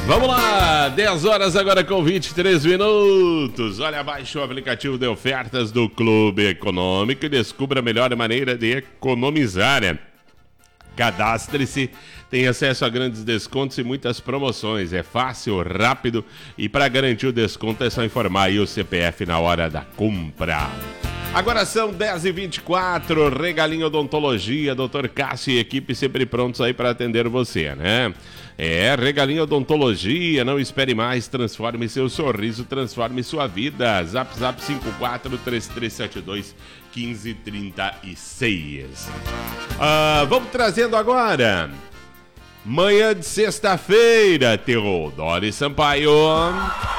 Vamos lá, 10 horas agora com 23 minutos. Olha, baixe o aplicativo de ofertas do Clube Econômico e descubra a melhor maneira de economizar. Cadastre-se, tem acesso a grandes descontos e muitas promoções. É fácil, rápido e para garantir o desconto é só informar aí o CPF na hora da compra. Agora são 10h24, Regalinho Odontologia, Dr. Cássio e equipe sempre prontos aí para atender você, né? Regalinho Odontologia, não espere mais, transforme seu sorriso, transforme sua vida. Zap 54-3372-1536. Vamos trazendo agora, manhã de sexta-feira, Teodoro Sampaio.